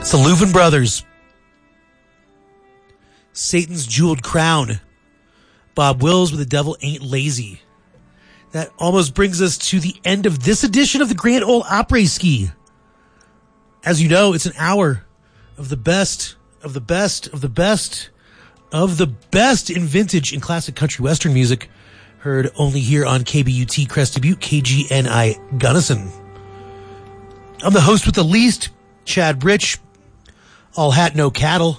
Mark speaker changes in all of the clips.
Speaker 1: It's the Louvin Brothers. Satan's Jeweled Crown. Bob Wills with The Devil Ain't Lazy. That almost brings us to the end of this edition of the Grand Ole Opry Ski. As you know, it's an hour of the best, of the best, of the best, of the best in vintage and classic country western music, heard only here on KBUT Crested Butte, KGNI Gunnison. I'm the host with the least, Chad Rich, all hat, no cattle.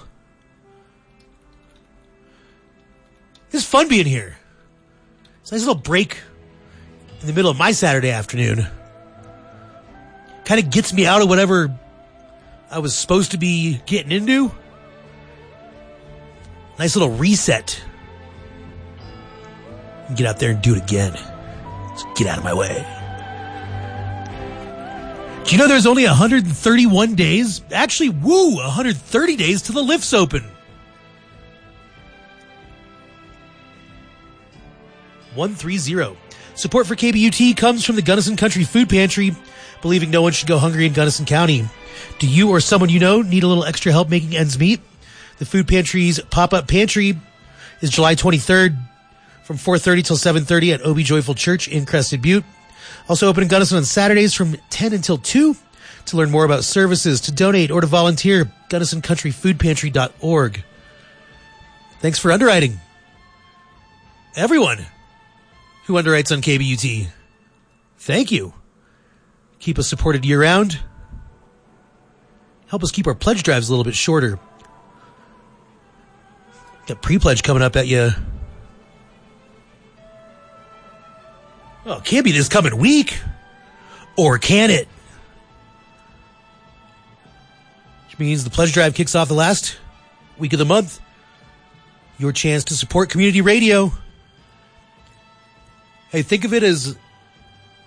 Speaker 1: It's fun being here. It's a nice little break in the middle of my Saturday afternoon. Kind of gets me out of whatever I was supposed to be getting into. Nice little reset. Get out there and do it again. Just get out of my way. Do you know there's only 131 days? Actually, 130 days till the lifts open. 130. Support for KBUT comes from the Gunnison Country Food Pantry, believing no one should go hungry in Gunnison County. Do you or someone you know need a little extra help making ends meet? The Food Pantry's pop-up pantry is July 23rd from 4:30 till 7:30 at Obie Joyful Church in Crested Butte. Also open in Gunnison on Saturdays from 10 until 2. To learn more about services, to donate, or to volunteer, GunnisonCountryFoodPantry.org. Thanks for underwriting. Everyone who underwrites on KBUT, thank you. Keep us supported year-round. Help us keep our pledge drives a little bit shorter. Got pre-pledge coming up at you. Oh, it can't be this coming week. Or can it? Which means the pledge drive kicks off the last week of the month. Your chance to support community radio. Hey, think of it as